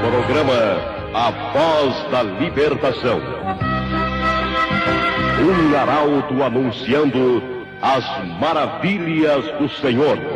Programa A Voz da Libertação. Um arauto anunciando as maravilhas do Senhor.